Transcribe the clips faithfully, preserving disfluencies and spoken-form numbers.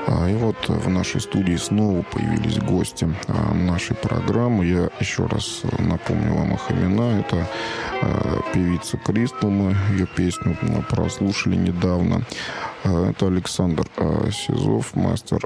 И вот в нашей студии снова появились гости нашей программы. Я еще раз напомню вам их имена. Это певица Кристал, мы ее песню прослушали недавно. Это Александр Сизов, мастер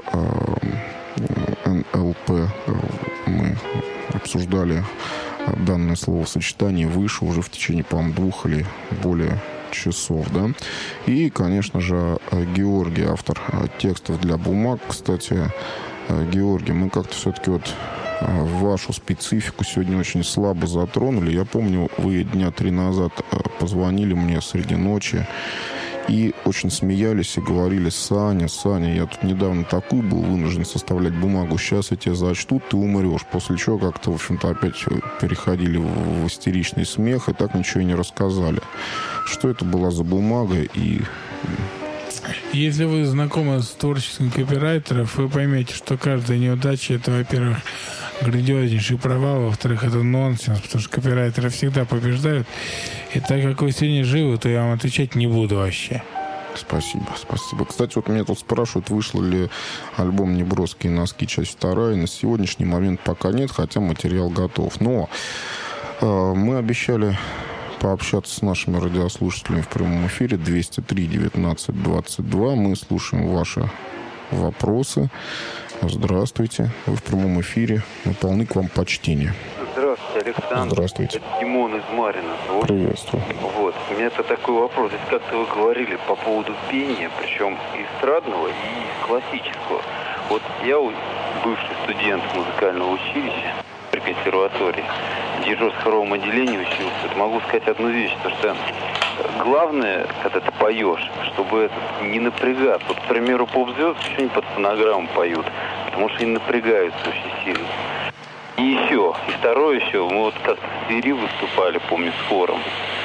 эн эл пэ. Мы обсуждали данное словосочетание выше уже в течение, по-моему, двух или более часов, да. И, конечно же, Георгий, автор текстов для бумаг. Кстати, Георгий, мы как-то все-таки вот вашу специфику сегодня очень слабо затронули. Я помню, вы дня три назад позвонили мне среди ночи и очень смеялись и говорили: Саня, Саня, я тут недавно такую был вынужден составлять бумагу, сейчас я тебя зачту, ты умрешь. После чего как-то, в общем-то, опять переходили в истеричный смех и так ничего и не рассказали. Что это была за бумага? И если вы знакомы с творчеством копирайтеров, вы поймете, что каждая неудача — это, во-первых, грандиознейший провал, во-вторых, это нонсенс, потому что копирайтеры всегда побеждают. И так как вы сегодня живы, то я вам отвечать не буду вообще. Спасибо, спасибо. Кстати, вот меня тут спрашивают, вышел ли альбом «Неброские носки», часть вторая. На сегодняшний момент пока нет, хотя материал готов. Но э, мы обещали пообщаться с нашими радиослушателями в прямом эфире. Двести три девятнадцать двадцать два. Мы слушаем ваши вопросы. Здравствуйте. Вы в прямом эфире. Мы полны к вам почтения. Здравствуйте, Александр. Здравствуйте. Это Димон из Марина. Вот. Приветствую. Вот. У меня это такой вопрос. Здесь как-то вы говорили по поводу пения, причем и эстрадного, и классического. Вот я, бывший студент музыкального училища при консерватории, в хоровом отделении учился, вот могу сказать одну вещь, потому что главное, когда ты поешь, чтобы это не напрягаться. Вот, к примеру, поп-звезды еще не под фонограмму поют, потому что они напрягаются очень сильно. И еще, и второе еще, мы вот как-то в Твери выступали, помню, с хором,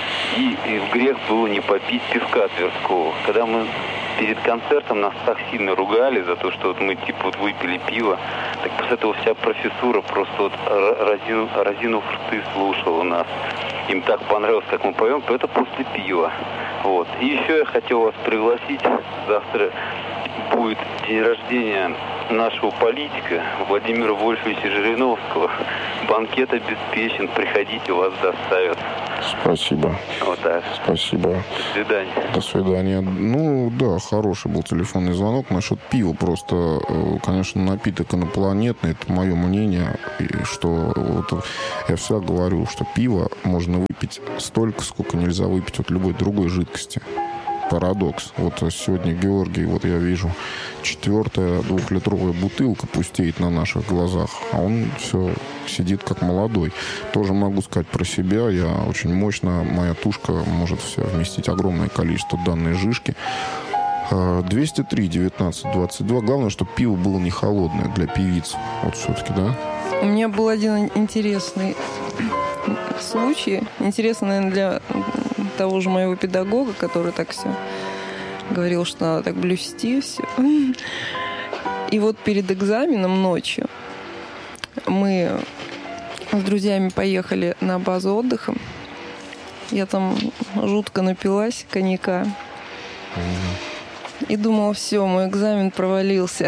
и, и в грех было не попить пивка Тверского. Когда мы перед концертом нас так сильно ругали за то, что вот мы типа вот выпили пиво, так после этого вся профессура просто вот разину, разину рты слушала нас. Им так понравилось, как мы поем, то это после пива. Вот. И еще я хотел вас пригласить. Завтра будет день рождения нашего политика Владимира Вольфовича Жириновского. Банкет обеспечен. Приходите, вас доставят. Спасибо. Вот так. Спасибо. До свидания. До свидания. Ну, да, хороший был телефонный звонок. Насчет пива просто, конечно, напиток инопланетный. Это мое мнение. И что вот, я всегда говорю, что пиво можно выпить столько, сколько нельзя выпить от любой другой жидкости. Парадокс. Вот сегодня Георгий, вот я вижу, четвертая двухлитровая бутылка пустеет на наших глазах, а он все сидит как молодой. Тоже могу сказать про себя. Я очень мощно, моя тушка может в себя вместить огромное количество данной жижки. двести три девятнадцать двадцать два. Главное, чтобы пиво было не холодное для певиц. Вот все-таки, да? У меня был один интересный случай. Интересный, наверное, для того же моего педагога, который так все говорил, что надо так блюсти все. И вот перед экзаменом ночью мы с друзьями поехали на базу отдыха. Я там жутко напилась коньяка. И думала, все, мой экзамен провалился.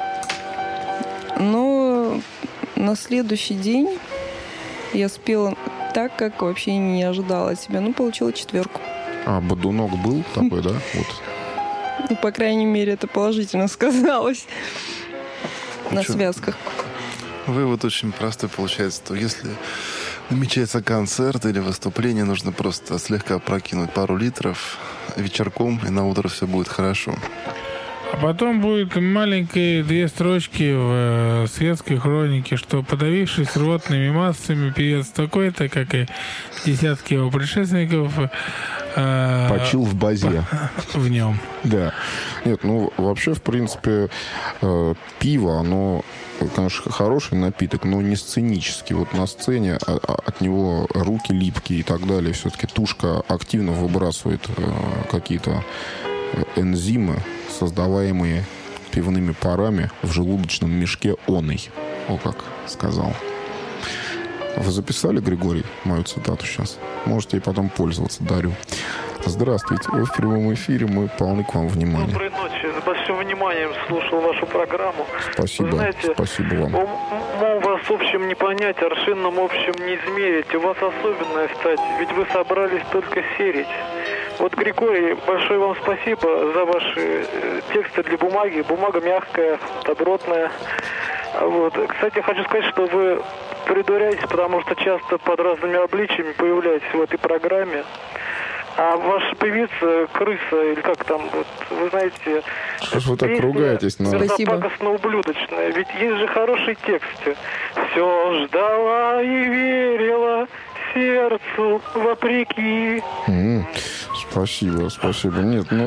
Но на следующий день я спела так, как вообще не ожидала от себя. Ну, получила четверку. А, бодунок был такой, да? Вот. Ну, по крайней мере, это положительно сказалось на связках. Вывод очень простой получается, что если намечается концерт или выступление, нужно просто слегка прокинуть пару литров вечерком, и на утро все будет хорошо. А потом будет маленькие две строчки в э, светской хронике, что, подавившись рвотными массами, певец такой-то, как и десятки его предшественников, э, почил в базе. В нем. Да. Нет, ну, вообще, в принципе, э, пиво, оно, конечно, хороший напиток, но не сценический. Вот на сцене а, а, от него руки липкие и так далее. Все-таки тушка активно выбрасывает э, какие-то энзимы, создаваемые пивными парами в желудочном мешке оной. О, как сказал. Вы записали, Григорий, мою цитату сейчас? Можете и потом пользоваться, дарю. Здравствуйте, вы в прямом эфире, мы полны к вам внимания. Доброй ночи, с большим вниманием слушал вашу программу. Спасибо, вы знаете, спасибо вам. Умом вас в общем не понять, аршинным общем не измерить. У вас особенная стать, ведь вы собрались только серить. Вот, Григорий, большое вам спасибо за ваши тексты для бумаги. Бумага мягкая, добротная. Вот. Кстати, хочу сказать, что вы придуряетесь, потому что часто под разными обличиями появляетесь в этой программе. А ваша певица, крыса, или как там, вот, вы знаете... Что ж вы так ругаетесь? На... Спасибо. Пакостно-ублюдочная. Ведь есть же хороший текст. Все ждала и верила сердцу вопреки. Mm, спасибо, спасибо. Нет, ну...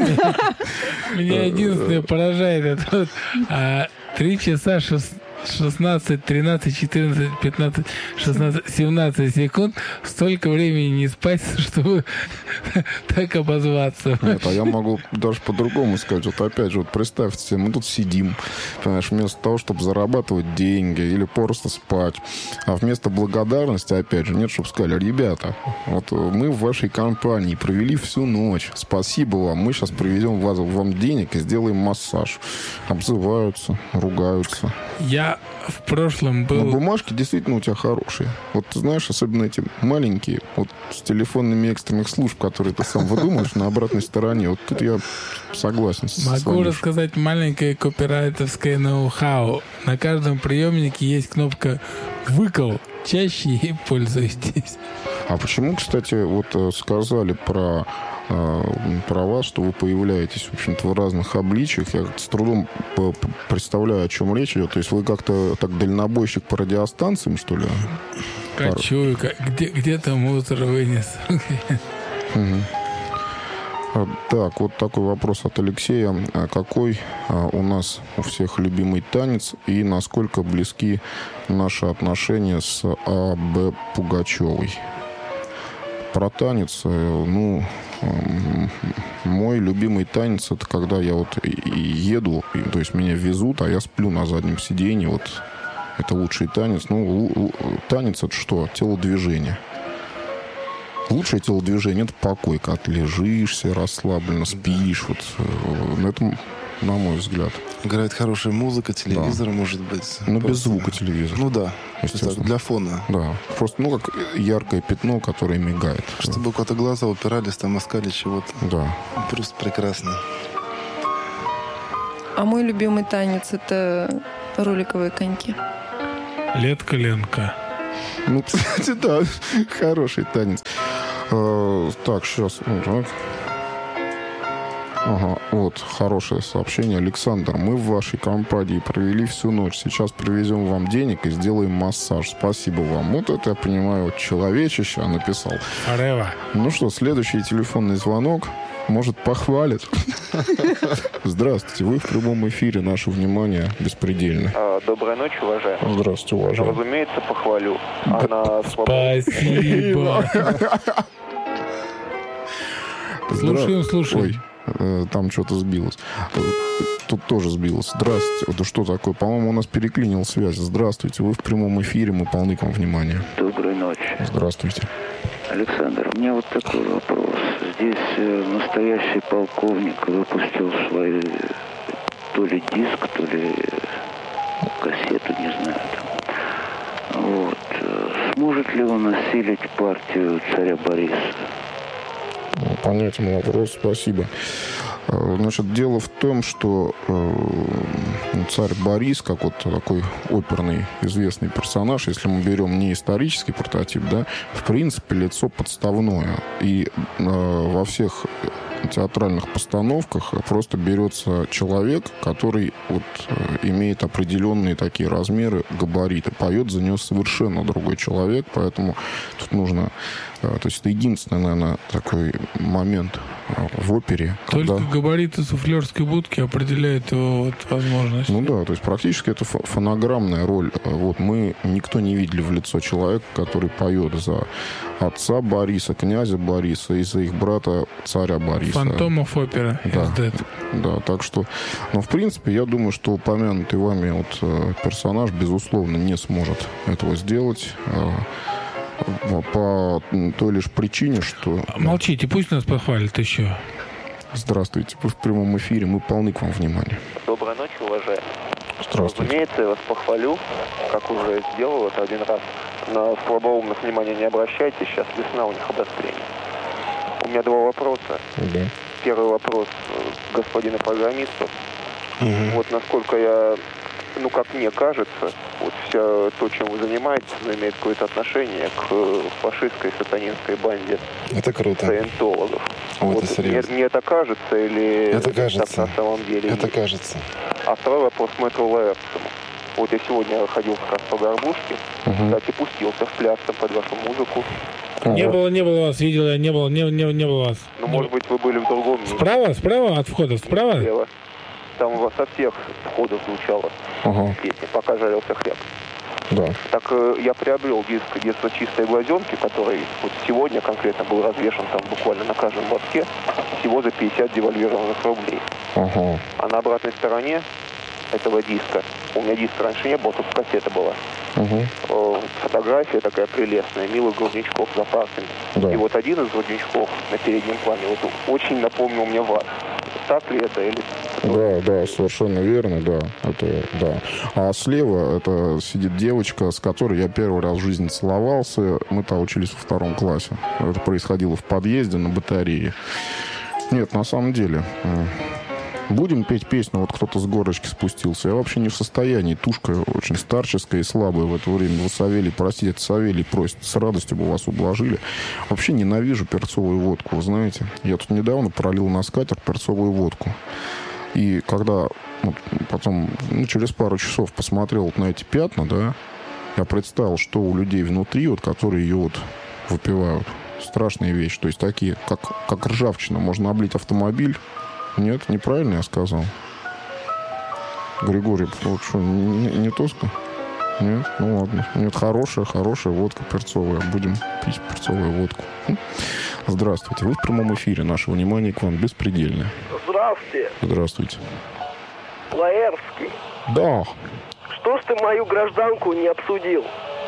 Меня единственное поражает это вот, а, три часа шесть... шестнадцать, тринадцать, четырнадцать, пятнадцать, шестнадцать, семнадцать секунд. Столько времени не спать, чтобы так обозваться. Нет, а я могу даже по-другому сказать. Вот опять же, вот представьте себе, мы тут сидим, понимаешь, вместо того, чтобы зарабатывать деньги или просто спать, а вместо благодарности, опять же, нет, чтобы сказали, ребята, вот мы в вашей компании провели всю ночь. Спасибо вам. Мы сейчас привезем вас, вам денег и сделаем массаж. Обзываются, ругаются. Я в прошлом был... Но бумажки действительно у тебя хорошие. Вот ты знаешь, особенно эти маленькие, вот с телефонными экстренных служб, которые ты сам выдумаешь на обратной стороне. Вот тут я согласен с вами. Могу рассказать маленькое копирайтовское ноу-хау. На каждом приемнике есть кнопка «Выкол». Чаще ей пользуйтесь. А почему, кстати, вот сказали про, про вас, что вы появляетесь, в общем-то, в разных обличиях? Я с трудом представляю, о чем речь идет. То есть вы как-то так дальнобойщик по радиостанциям, что ли? Кочую, где, где-то мусор вынес. Угу. Так, вот такой вопрос от Алексея. Какой у нас у всех любимый танец и насколько близки наши отношения с А Б Пугачевой? Про танец, ну, мой любимый танец — это когда я вот еду, то есть меня везут, а я сплю на заднем сиденье. Вот это лучший танец. Ну, танец — это что? Телодвижение. Лучшее телодвижение — это покой, когда ты лежишься расслабленно, спишь. Вот, это, на мой взгляд. Играет хорошая музыка, телевизор, да. Может быть. Ну, без звука телевизор. Ну да, так, для фона. Да, просто, ну, как яркое пятно, которое мигает. Чтобы у кого-то глаза упирались, там искали чего-то. Да. Просто прекрасно. А мой любимый танец — это роликовые коньки. Летка-ленка. Ну, кстати, да, хороший танец. А, так, сейчас. Вот, так. Ага, вот, хорошее сообщение. Александр, мы в вашей компании провели всю ночь. Сейчас привезем вам денег и сделаем массаж. Спасибо вам. Вот это, я понимаю, вот человечище написал. Арева. Ну что, следующий телефонный звонок. Может, похвалит. Здравствуйте, вы в прямом эфире. Наше внимание беспредельно. Доброй ночи, уважаемый. Здравствуйте, уважаемый. Разумеется, похвалю. Она Спасибо. Слушаем, слушаем. Ой, там что-то сбилось. Тут тоже сбилось. Здравствуйте. Это что такое? По-моему, у нас переклинил связь. Здравствуйте, вы в прямом эфире. Мы полны к вам внимания. Доброй ночи. Здравствуйте. Александр, у меня вот такой вопрос. Здесь э, настоящий полковник выпустил свой то ли диск, то ли кассету, не знаю. Там. Вот. Сможет ли он осилить партию царя Бориса? Понятен вопрос, спасибо. Значит, дело в том, что э, царь Борис, как вот такой оперный известный персонаж, если мы берем не исторический прототип, да, в принципе, лицо подставное. И э, во всех театральных постановках просто берется человек, который вот имеет определенные такие размеры, габариты. Поет за него совершенно другой человек, поэтому тут нужно... То есть это единственный, наверное, такой момент в опере. Только когда... габариты суфлерской будки определяют его вот возможность. Ну да, то есть практически это фонограммная роль. Вот мы никто не видели в лицо человека, который поет за отца Бориса, князя Бориса и за их брата царя Бориса. Фантомов опера. Да, да, так что, ну, в принципе, я думаю, что упомянутый вами вот персонаж, безусловно, не сможет этого сделать. по той лишь причине, что... Молчите, пусть нас похвалит еще. Здравствуйте, вы в прямом эфире, мы полны к вам внимания. Доброй ночи, уважаемые. Здравствуйте. Разумеется, я вас похвалю, как уже сделал это один раз. На слабоумных внимания не обращайте, сейчас весна, у них обострение. У меня два вопроса. Да. Первый вопрос господину программисту. Угу. Вот насколько я, ну как мне кажется, вот все то, чем вы занимаетесь, имеет какое-то отношение к фашистской сатанинской банде. Это круто. Саентологов. О, вот это серьезно. Мне, мне это кажется или это кажется. так на самом деле? Это кажется. А второй вопрос к мэтру Лаэртсому. Вот я сегодня ходил как раз по Горбушке, угу. Кстати, пустился в пляс там под вашу музыку. Не было, не было вас, видел я, не было, не, не, не было вас. Ну, может быть, вы были в другом месте. Справа, справа от входа, справа? Слева. Там у вас со всех входов звучала ага. песня, пока жарился хлеб. Да. Так э, я приобрел диск «Детство чистой глазенки», который вот сегодня конкретно был развешен там буквально на каждом боске, всего за пятьдесят девальвированных рублей. Ага. А на обратной стороне этого диска, у меня диска раньше не было, тут кассета была. Угу. Фотография такая прелестная, милых грудничков за парками. Да. И вот один из грудничков на переднем плане вот очень напомнил мне вас. Так ли это или... Да, да, совершенно верно, да. Это, да. А слева это сидит девочка, с которой я первый раз в жизни целовался. Мы-то учились во втором классе. Это происходило в подъезде на батарее. Нет, на самом деле... Будем петь песню, вот кто-то с горочки спустился. Я вообще не в состоянии. Тушка очень старческая и слабая в это время. Вы, Савелий, простите, это Савелий просит. С радостью бы вас ублажили. Вообще ненавижу перцовую водку, вы знаете. Я тут недавно пролил на скатерть перцовую водку. И когда вот, потом, ну, через пару часов посмотрел вот на эти пятна, да, я представил, что у людей внутри, вот, которые ее вот выпивают. Страшная вещь. То есть такие, как, как ржавчина. Можно облить автомобиль. Нет, неправильно я сказал. Григорий, вот что, не, не тоска? Нет? Ну ладно. Нет, хорошая, хорошая водка перцовая. Будем пить перцовую водку. Здравствуйте. Вы в прямом эфире. Наше внимание к вам беспредельное. Здравствуйте. Здравствуйте. Лаэрский. Да. Что ж ты мою гражданку не обсудил?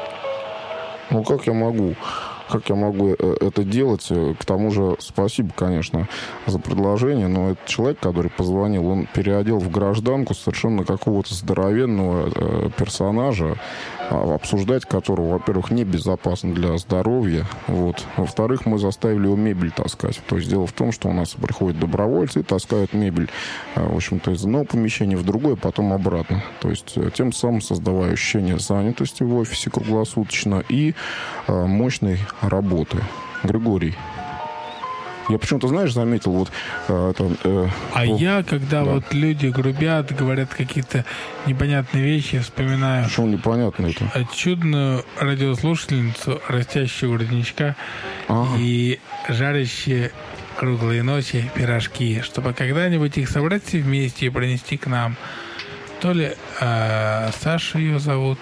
Ну как я могу? Как я могу это делать? К тому же, спасибо, конечно, за предложение, но этот человек, который позвонил, он переодел в гражданку совершенно какого-то здоровенного персонажа, обсуждать которого, во-первых, небезопасно для здоровья, вот. Во-вторых, мы заставили его мебель таскать. То есть дело в том, что у нас приходят добровольцы и таскают мебель, в общем-то, из одного помещения в другое, потом обратно. То есть тем самым создавая ощущение занятости в офисе круглосуточно и мощной работы. Григорий, я почему-то, знаешь, заметил вот э, это... Э, а о, я, когда да. вот люди грубят, говорят какие-то непонятные вещи, вспоминаю... Почему непонятно это? Чудную радиослушательницу растящего воротничка ага. и жарящие круглые ночи пирожки, чтобы когда-нибудь их собрать все вместе и принести к нам. То ли э, Саша ее зовут...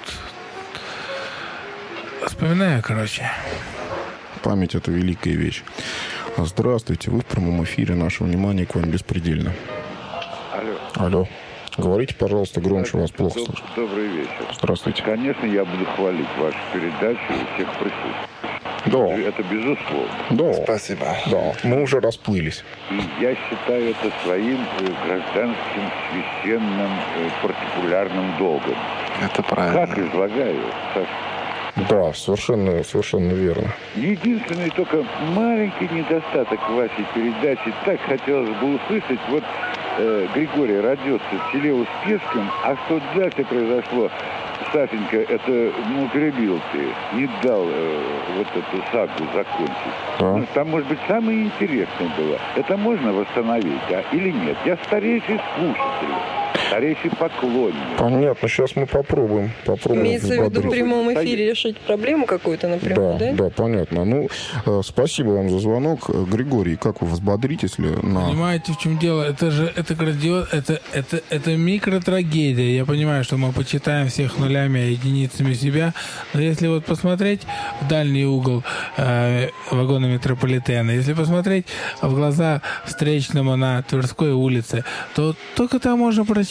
Вспоминаю, короче. Память — это великая вещь. Здравствуйте, вы в прямом эфире. Наше внимание к вам беспредельно. Алло. Алло. Говорите, пожалуйста, громче, вас плохо Доб- слышно. Добрый вечер. Здравствуйте. Конечно, я буду хвалить вашу передачу и всех присутствующих. Да. Это безусловно. Да. Спасибо. Да, мы уже расплылись. И я считаю это своим гражданским, священным, партикулярным долгом. Это правильно. Как излагаю, Саша? Да, совершенно, совершенно верно. Единственный только маленький недостаток вашей передачи, так хотелось бы услышать, вот э, Григорий родился в селе Успенском, а что дальше произошло, Сашенька, это, ну, перебил ты, не дал э, вот эту сагу закончить. Да. Ну, там, может быть, самое интересное было. Это можно восстановить, а или нет? Я старейший слушатель. Старейший поклонник. Понятно, сейчас мы попробуем. попробуем Имеется в виду в прямом эфире решить проблему какую-то напрямую, да? Да, да, понятно. Ну, э, спасибо вам за звонок. Григорий, как вы взбодритесь ли на... Понимаете, в чем дело? Это же, это градиоз, это, это, это микротрагедия. Я понимаю, что мы почитаем всех нулями, а единицами себя, но если вот посмотреть в дальний угол э, вагона метрополитена, если посмотреть в глаза встречному на Тверской улице, то только там можно прочитать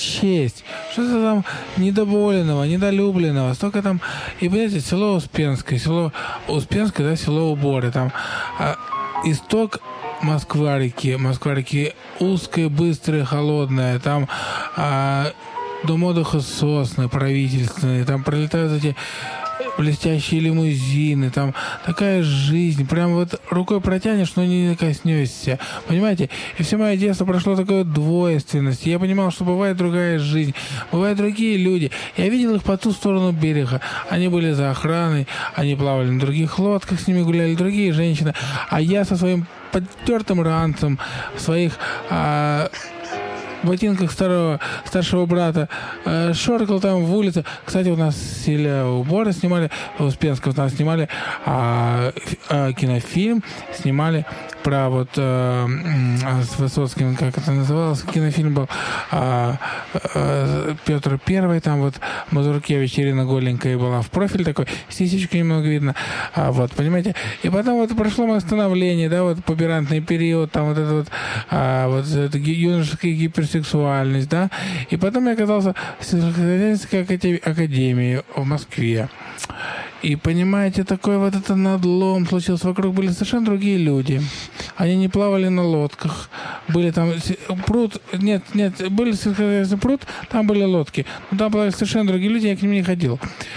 честь, что-то там недоволенного, недолюбленного, столько там, и, понимаете, село Успенское, село Успенское, да, село Уборы, там а, исток Москва-реки, Москва-реки узкая, быстрая, холодная, там а, дом отдыха сосны правительственные, там пролетают эти блестящие лимузины, там такая жизнь, прям вот рукой протянешь, но не коснешься, понимаете? И все мое детство прошло такой двойственность. Я понимал, что бывает другая жизнь, бывают другие люди. Я видел их по ту сторону берега. Они были за охраной, они плавали на других лодках, с ними гуляли другие женщины, а я со своим подтертым ранцем, в своих а, ботинках старого, старшего брата, э, шоркал там в улице. Кстати, у нас в селе Уборы снимали, в Успенском там снимали а, а, кинофильм, снимали про вот э, с Высоцким, как это называлось, кинофильм был а, а, Петр Первый, там вот Мазуркевич, Ирина Голенькая была в профиль такой, сисечка немного видно, а, вот, понимаете, и потом вот прошло мое становление, да, вот пубертатный период, там вот это вот, а, вот это юношеская гиперсексуальность, да, и потом я оказался в сельскохозяйственной академии в Москве. И, понимаете, такой вот это надлом случился. Вокруг были совершенно другие люди. Они не плавали на лодках. Были там пруд... Нет, нет, были пруд, там были лодки. Но там плавали совершенно другие люди, я к ним не ходил.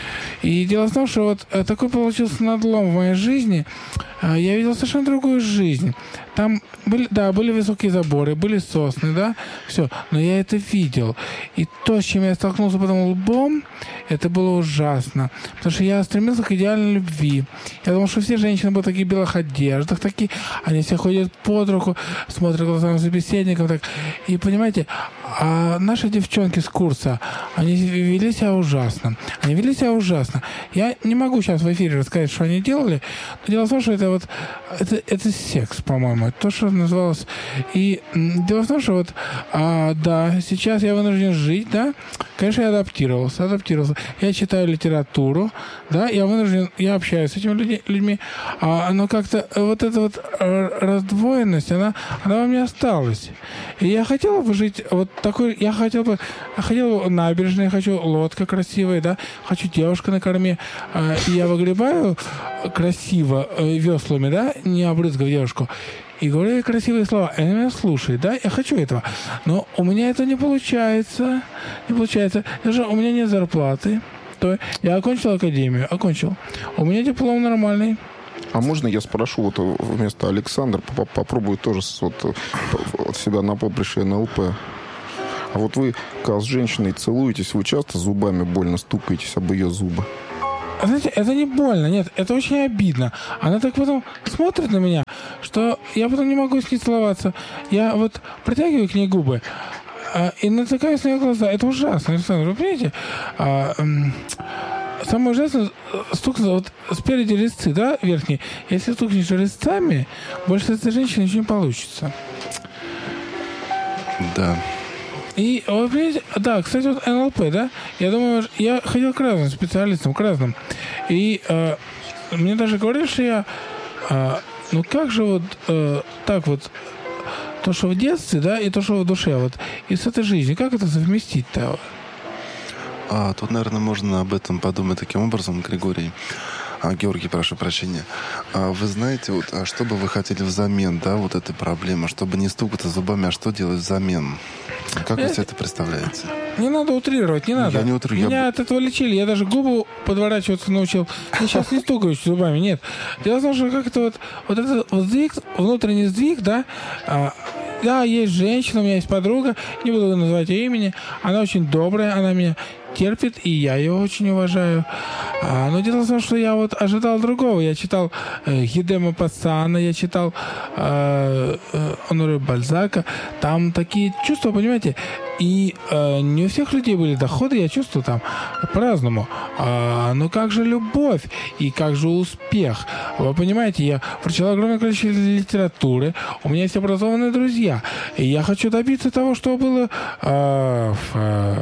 И дело в том, что вот такой получился надлом в моей жизни. Я видел совершенно другую жизнь. Там были, да, были высокие заборы, были сосны, да, все. Но я это видел. И то, с чем я столкнулся потом лбом, это было ужасно. Потому что я стремился к идеальной любви. Я думал, что все женщины будут в таких белых одеждах, такие, они все ходят под руку, смотрят глазами собеседников. Так. И, понимаете, а наши девчонки с курса, они вели себя ужасно. Они вели себя ужасно. Я не могу сейчас в эфире рассказать, что они делали, но дело в том, что это вот, это, это секс, по-моему, то, что называлось. И дело в том, что вот, а, да, сейчас я вынужден жить, да, конечно, я адаптировался, адаптировался. Я читаю литературу, да, я вынужден, я общаюсь с этими люди, людьми, а, но как-то вот эта вот раздвоенность, она, она во мне осталась. И я хотел бы жить вот такой, я хотел бы, хотел бы набережная, хочу лодка красивая, да, хочу девушка на корме, а, и я выгребаю красиво веслами, да, не обрызгав девушку, и говорю ей красивые слова. И она меня слушает, да? Я хочу этого. Но у меня это не получается. Не получается. Даже у меня нет зарплаты. То я окончил академию. Окончил. У меня диплом нормальный. А можно я спрошу, вот вместо Александра, попробую тоже вот, от себя на поприще эн эл пэ. А вот вы, когда с женщиной целуетесь, вы часто зубами больно стукаетесь об ее зубы? Знаете, это не больно, нет, это очень обидно. Она так потом смотрит на меня, что я потом не могу с ней целоваться. Я вот протягиваю к ней губы а, и натыкаюсь на ее глаза. Это ужасно, Александр, вы понимаете? А, м- самое ужасное стукнуть вот спереди резцы, да, верхние. Если стукнешь резцами, больше с этой женщины ничего не получится. Да. И, вот, понимаете, да, кстати, вот эн эл пэ, да, я думаю, я ходил к разным специалистам, к разным. И э, мне даже говорили, что я, э, ну как же вот э, так вот, то, что в детстве, да, и то, что в душе, вот, и с этой жизнью, как это совместить-то? А, тут, наверное, можно об этом подумать таким образом, Григорий. А, Георгий, прошу прощения. А, вы знаете, вот, а что бы вы хотели взамен, да, вот этой проблемы, чтобы не стукаться зубами, а что делать взамен? Как вы себе это представляете? Не надо утрировать, не надо. Я не утрирую. Меня я... от этого лечили. Я даже губу подворачиваться научил. Я сейчас не стукаюсь зубами, нет. Дело в том, что как-то вот, вот этот вот сдвиг, внутренний сдвиг, да, а, да, есть женщина, у меня есть подруга, не буду называть ее имени, она очень добрая, она меня терпит, и я ее очень уважаю. А, но дело в том, что я вот ожидал другого. Я читал э, Хидема Пассана, я читал э, э, Оноре Бальзака. Там такие чувства, понимаете, и э, не у всех людей были доходы, я чувствую там по-разному. А, но как же любовь и как же успех? Вы понимаете, я прочитал огромное количество литературы, у меня есть образованные друзья, и я хочу добиться того, что было э, в,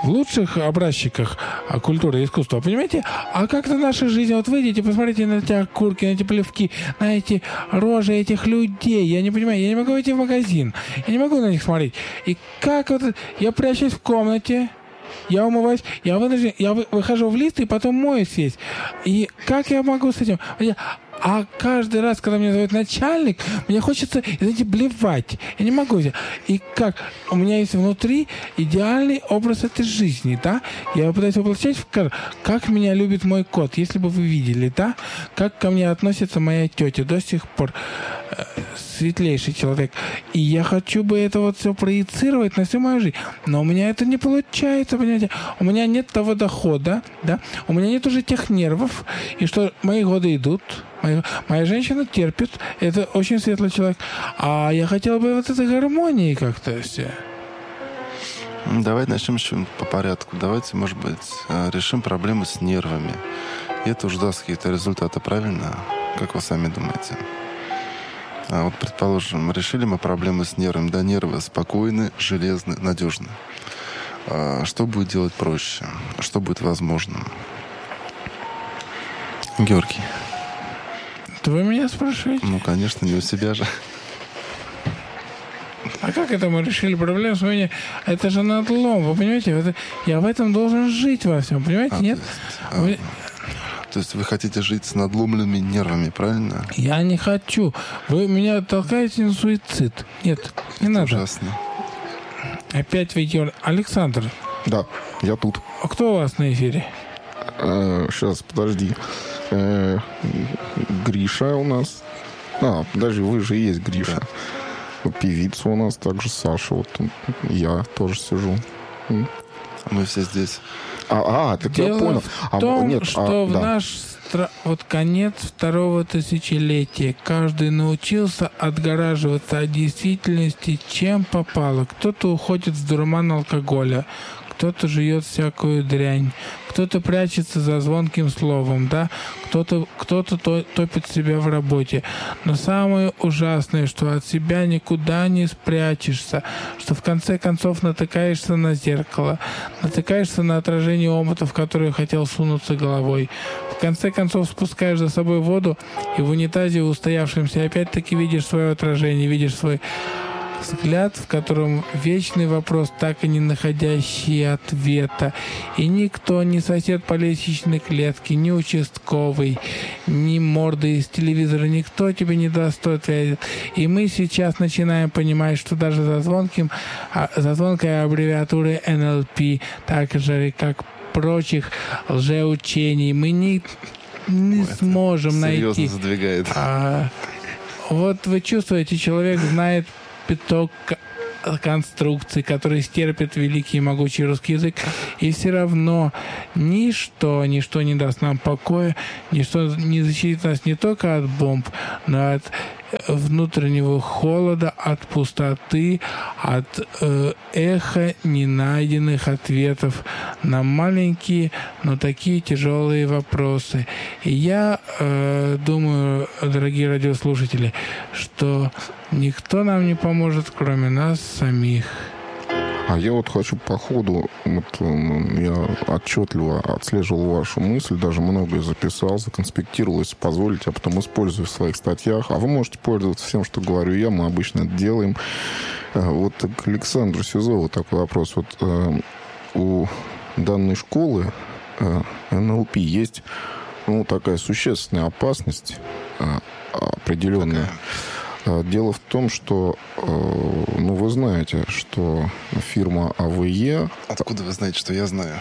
в лучших образчиках культуры и искусства, понимаете? А как-то наша жизнь, вот выйдите, посмотрите на эти окурки, на эти плевки, на эти рожи этих людей. Я не понимаю, я не могу идти в магазин, я не могу на них смотреть. И как вот я прячусь в комнате, я умываюсь, я, вынужден, я выхожу в лифт и потом моюсь весь. И как я могу с этим? А каждый раз, когда меня зовет начальник, мне хочется, знаете, блевать. Я не могу. И как? У меня есть внутри идеальный образ этой жизни, да? Я пытаюсь воплощать в кадр. Как меня любит мой кот, если бы вы видели, да? Как ко мне относится моя тетя до сих пор. Светлейший человек. И я хочу бы это вот все проецировать на всю мою жизнь. Но у меня это не получается, понимаете? У меня нет того дохода, да? У меня нет уже тех нервов. И что мои годы идут. Моя, моя женщина терпит. Это очень светлый человек. А я хотел бы вот этой гармонии как-то все. Давайте начнем еще по порядку. Давайте, может быть, решим проблему с нервами. И это уже даст какие-то результаты, правильно? Как вы сами думаете? А вот, предположим, решили мы проблему с нервами. Да, нервы спокойны, железны, надежны. А что будет делать проще? Что будет возможным? Георгий. Это вы меня спрашиваете? Ну, конечно, не у себя же. А как это мы решили проблему с вами? Это же надлом, вы понимаете? Это, я в этом должен жить во всем, понимаете? А, Нет? То есть, а, то есть вы хотите жить с надломленными нервами, правильно? Я не хочу. Вы меня толкаете на суицид. Нет, не это надо. Ужасно. Опять видео. Александр. Да, я тут. А кто у вас на эфире? А, сейчас, подожди. А, Гриша у нас. А, подожди, вы же есть Гриша. Да. Певица у нас также Саша. Вот я тоже сижу. Мы все здесь. А, а так Дело я понял. в том, а, нет, что а, в да. наш стра... вот конец второго тысячелетия каждый научился отгораживаться от действительности, чем попало. Кто-то уходит в дурман алкоголя, кто-то жует всякую дрянь, кто-то прячется за звонким словом, да, кто-то, кто-то топит себя в работе. Но самое ужасное, что от себя никуда не спрячешься, что в конце концов натыкаешься на зеркало, натыкаешься на отражение омута, в которое хотел сунуться головой. В конце концов спускаешь за собой воду, и в унитазе устоявшемся опять-таки видишь свое отражение, видишь свой взгляд, в котором вечный вопрос, так и не находящий ответа. И никто, ни сосед по лестничной клетке, ни участковый, ни морды из телевизора, никто тебе не даст ответ. И мы сейчас начинаем понимать, что даже за звонким, за звонкой аббревиатурой эн эл пи, так же, как прочих лжеучений, мы не, не Ой, сможем найти. Серьезно задвигает. А, вот вы чувствуете, человек знает пяток конструкций, которые стерпят великий и могучий русский язык, и все равно ничто, ничто не даст нам покоя, ничто не защитит нас не только от бомб, но от внутреннего холода, от пустоты, от э, эха ненайденных ответов на маленькие, но такие тяжелые вопросы. И я э, думаю, дорогие радиослушатели, что никто нам не поможет, кроме нас самих. А я вот хочу по ходу, вот, я отчетливо отслеживал вашу мысль, даже многое записал, законспектировал, если позволите, а потом использую в своих статьях. А вы можете пользоваться всем, что говорю я, мы обычно это делаем. Вот к Александру Сизову такой вопрос. Вот у данной школы эн эл пи есть, ну, такая существенная опасность определенная. Дело в том, что, ну, вы знаете, что фирма а вэ е... Откуда вы знаете, что я знаю?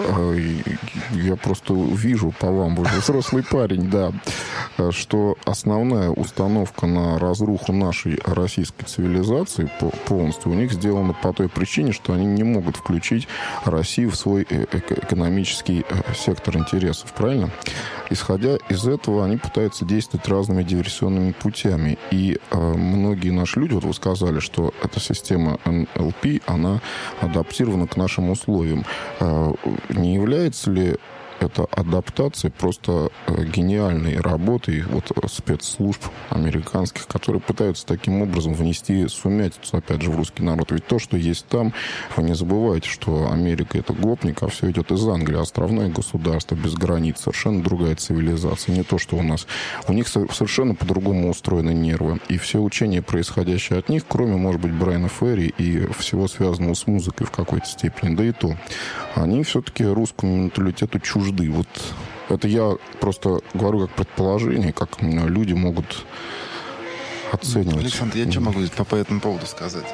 Я просто вижу по вам, вы же взрослый парень, да, что основная установка на разруху нашей российской цивилизации полностью у них сделана по той причине, что они не могут включить Россию в свой экономический сектор интересов, правильно? Исходя из этого, они пытаются действовать разными диверсионными путями. И э, многие наши люди, вот вы сказали, что эта система эн эл пи, она адаптирована к нашим условиям. Э, не является ли это адаптация просто гениальной работы вот спецслужб американских, которые пытаются таким образом внести сумятицу, опять же, в русский народ. Ведь то, что есть там, вы не забывайте, что Америка — это гопник, а все идет из Англии. Островное государство, без границ, совершенно другая цивилизация. Не то, что у нас. У них совершенно по-другому устроены нервы. И все учения, происходящие от них, кроме, может быть, Брайана Ферри и всего связанного с музыкой в какой-то степени, да и то, они все-таки русскому менталитету чужды. Вот это я просто говорю как предположение, как люди могут оценивать. Александр, я что могу здесь по, по этому поводу сказать?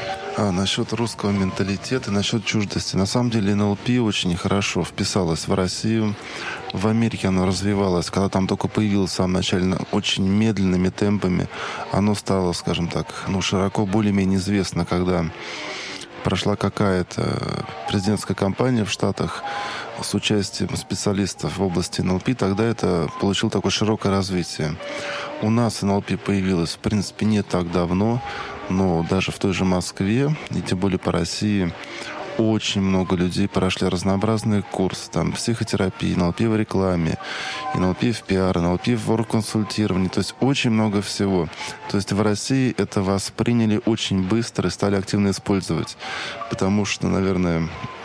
А, насчет русского менталитета, насчет чуждости. На самом деле эн эл пи очень хорошо вписалось в Россию. В Америке оно развивалось. Когда там только появилось в самом начале, очень медленными темпами, оно стало, скажем так, ну, широко более-менее известно, когда прошла какая-то президентская кампания в Штатах с участием специалистов в области эн эл пи, тогда это получило такое широкое развитие. У нас эн эл пи появилось, в принципе, не так давно, но даже в той же Москве, и тем более по России, очень много людей прошли разнообразные курсы, там, психотерапии, эн эл пи в рекламе, эн эл пи в пиар, эн эл пи в оргконсультировании, то есть очень много всего. То есть в России это восприняли очень быстро и стали активно использовать, потому что, наверное,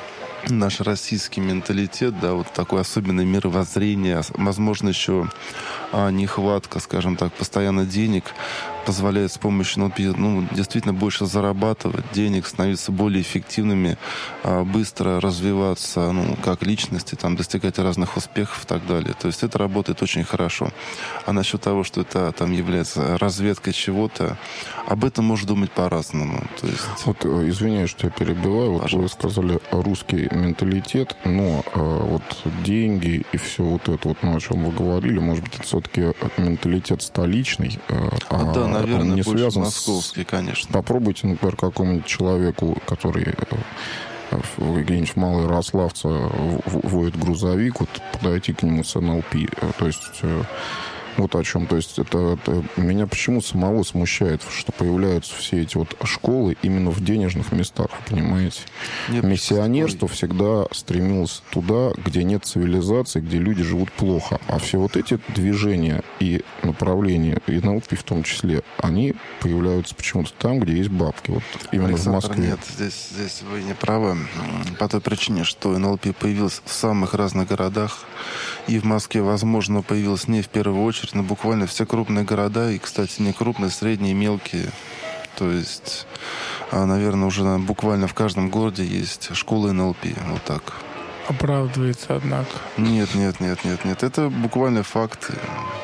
наш российский менталитет, да, вот такое особенное мировоззрение, возможно, еще а, нехватка, скажем так, постоянно денег позволяет с помощью эн эл пи, ну, действительно больше зарабатывать денег, становиться более эффективными, а, быстро развиваться, ну, как личности, там, достигать разных успехов и так далее. То есть это работает очень хорошо. А насчет того, что это там является разведкой чего-то, об этом можно думать по-разному. То есть... Вот, извиняюсь, что я перебиваю. Вот вы сказали русский менталитет, но э, вот деньги и все вот это, вот, ну, о чем вы говорили, может быть, это все-таки менталитет столичный, э, а, да, наверное, он не больше связан московский, с... конечно. Попробуйте, например, какому-нибудь человеку, который где-нибудь в Малой Ярославце водит грузовик, вот подойти к нему с эн эл пи. То есть вот о чем. То есть это, это меня почему самого смущает, что появляются все эти вот школы именно в денежных местах, понимаете? Нет, миссионерство что... всегда стремилось туда, где нет цивилизации, где люди живут плохо. А все вот эти движения и направления, и эн эл пи в том числе, они появляются почему-то там, где есть бабки. Вот именно Александр, в Москве. Нет, здесь, здесь вы не правы. По той причине, что эн эл пи появилось в самых разных городах. И в Москве, возможно, появилось не в первую очередь, но буквально все крупные города, и, кстати, не крупные, средние, мелкие. То есть, наверное, уже буквально в каждом городе есть школа эн эл пи. Вот так. Оправдывается, однако. Нет, нет, нет, нет, нет. Это буквально факты.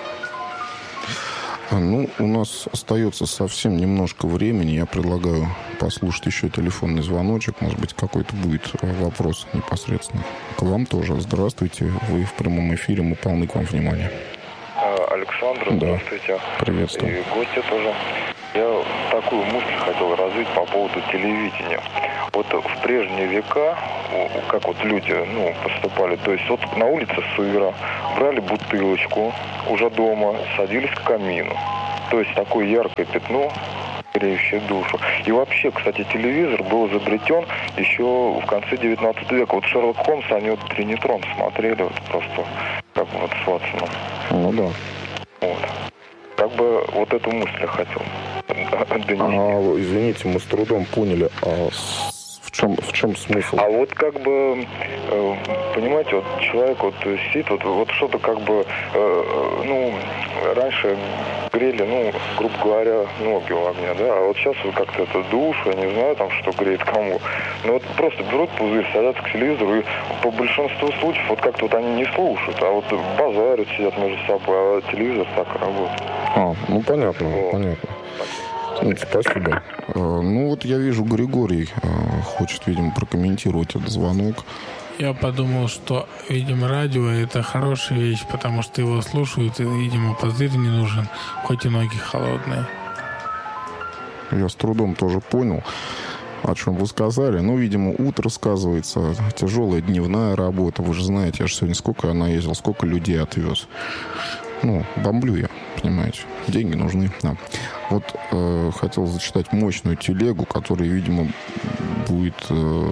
Ну, у нас остается совсем немножко времени. Я предлагаю послушать еще телефонный звоночек. Может быть, какой-то будет вопрос непосредственно к вам тоже. Здравствуйте. Вы в прямом эфире. Мы полны к вам внимания. Александр, да. Здравствуйте. Приветствую. И гости тоже. Я такую мысль хотел развить по поводу телевидения. Вот в прежние века, как вот люди, ну, поступали, то есть вот на улице сыро, брали бутылочку уже дома, садились к камину. То есть такое яркое пятно, греющее душу. И вообще, кстати, телевизор был изобретен еще в конце девятнадцатого века. Вот Шерлок Холмс, они вот Тринитрон смотрели, вот просто как бы вот с Ватсоном. Ну да. Вот. Как бы вот эту мысль я хотел донести. А, извините, мы с трудом поняли, а в чем, в чем смысл? А вот как бы, понимаете, вот человек вот сидит, вот, вот что-то как бы, ну, раньше грели, ну, грубо говоря, ноги у огня, да, а вот сейчас вот как-то это душ, я не знаю, там, что греет кому. Но вот просто берут пузырь, садятся к телевизору, и по большинству случаев вот как-то вот они не слушают, а вот базарят, сидят между собой, а телевизор так работает. А, ну понятно, вот. понятно. Спасибо. Ну вот я вижу, Григорий хочет, видимо, прокомментировать этот звонок. Я подумал, что, видимо, радио — это хорошая вещь, потому что его слушают, и, видимо, пузырь не нужен, хоть и ноги холодные. Я с трудом тоже понял, о чем вы сказали. Ну, видимо, утро сказывается, тяжелая дневная работа. Вы же знаете, я же сегодня сколько я наездил, сколько людей отвез. Ну, бомблю я, понимаете. Деньги нужны. Да. Вот э, хотел зачитать мощную телегу, которая, видимо, будет э,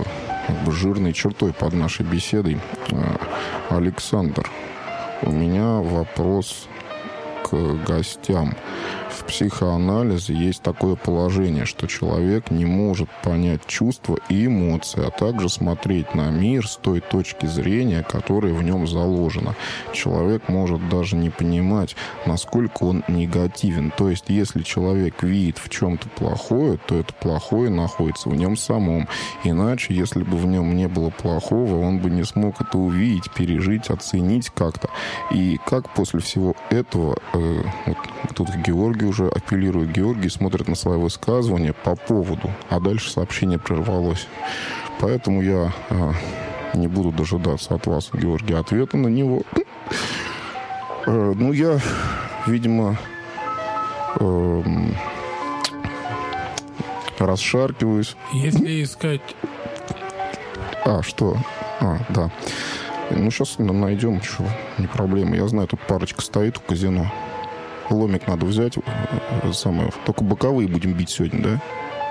как бы жирной чертой под нашей беседой. Александр, у меня вопрос к гостям. В психоанализе есть такое положение, что человек не может понять чувства и эмоции, а также смотреть на мир с той точки зрения, которая в нем заложена. Человек может даже не понимать, насколько он негативен. То есть, если человек видит в чем-то плохое, то это плохое находится в нем самом. Иначе, если бы в нем не было плохого, он бы не смог это увидеть, пережить, оценить как-то. И как после всего этого, э, вот тут Георгий уже апеллирует, Георгий смотрит на свои высказывания по поводу, а дальше сообщение прервалось. Поэтому я э, не буду дожидаться от вас, Георгий, ответа на него. Э, ну, я, видимо, э, расшаркиваюсь. Если искать... А, что? А, да. Ну, сейчас найдем, что, не проблема. Я знаю, тут парочка стоит у казино. Ломик надо взять. Самое. Только боковые будем бить сегодня, да?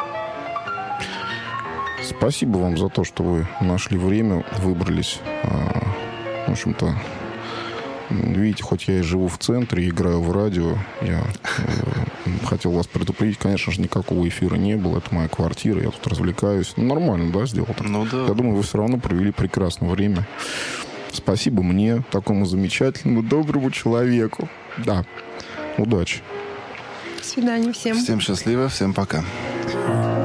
Спасибо вам за то, что вы нашли время, выбрались. В общем-то, видите, хоть я и живу в центре, играю в радио, я хотел вас предупредить. Конечно же, никакого эфира не было. Это моя квартира, я тут развлекаюсь. Ну, нормально, да, сделал так? Ну, да. Я думаю, вы все равно провели прекрасное время. Спасибо мне, такому замечательному, доброму человеку. Да. Удачи. До свидания всем. Всем счастливо, всем пока.